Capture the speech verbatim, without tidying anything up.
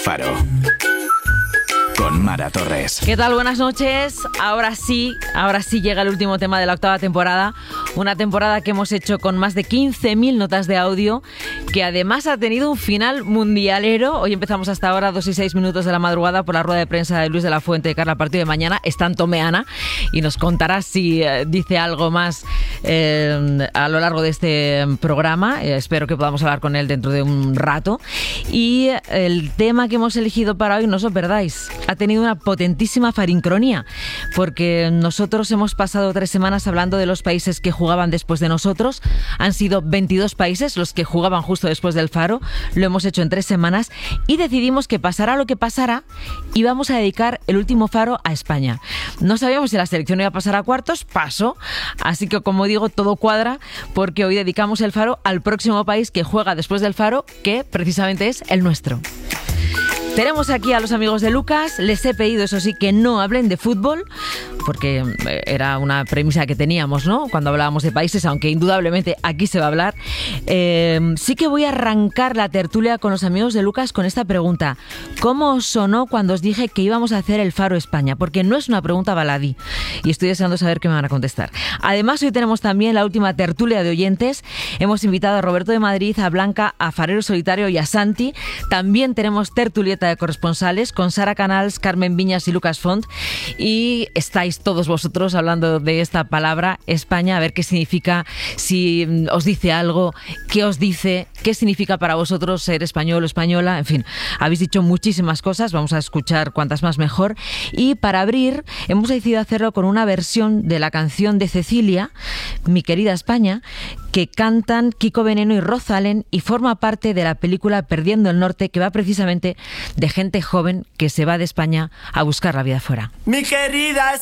Faro. Con Mara Torres. ¿Qué tal? Buenas noches. Ahora sí, ahora sí llega el último tema de la octava temporada. Una temporada que hemos hecho con más de quince mil notas de audio, que además ha tenido un final mundialero. Hoy empezamos hasta ahora, dos y seis minutos de la madrugada, por la rueda de prensa de Luis de la Fuente y Carla Partido. De mañana está en Tomeana y nos contará si eh, dice algo más eh, a lo largo de este programa. Eh, espero que podamos hablar con él dentro de un rato. Y el tema que hemos elegido para hoy, no os lo perdáis, ha tenido una potentísima farincronía, porque nosotros hemos pasado tres semanas hablando de los países que jugaban después de nosotros. Han sido veintidós países los que jugaban justo después del Faro. Lo hemos hecho en tres semanas y decidimos que pasara lo que pasara, íbamos a dedicar el último Faro a España. No sabíamos si la selección iba a pasar a cuartos, pasó. Así que, como digo, todo cuadra, porque hoy dedicamos el Faro al próximo país que juega después del Faro, que precisamente es el nuestro. Tenemos aquí a los amigos de Lucas. Les he pedido, eso sí, que no hablen de fútbol, porque era una premisa que teníamos, ¿no?, cuando hablábamos de países, aunque indudablemente aquí se va a hablar. Eh, sí que voy a arrancar la tertulia con los amigos de Lucas con esta pregunta. ¿Cómo os sonó cuando os dije que íbamos a hacer el Faro España? Porque no es una pregunta baladí y estoy deseando saber qué me van a contestar. Además, hoy tenemos también la última tertulia de oyentes. Hemos invitado a Roberto de Madrid, a Blanca, a Farero Solitario y a Santi. También tenemos tertulieta de corresponsales con Sara Canals, Carmen Viñas y Lucas Font. Y estáis todos vosotros hablando de esta palabra España, a ver qué significa, si os dice algo, qué os dice, qué significa para vosotros ser español o española. En fin, habéis dicho muchísimas cosas, vamos a escuchar cuantas más mejor. Y para abrir, hemos decidido hacerlo con una versión de la canción de Cecilia, Mi querida España, que cantan Kiko Veneno y Rosalén, y forma parte de la película Perdiendo el Norte, que va precisamente de gente joven que se va de España a buscar la vida fuera. Mi querida